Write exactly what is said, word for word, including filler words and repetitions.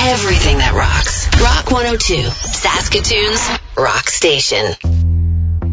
everything that rocks. Rock one oh two, Saskatoon's rock station.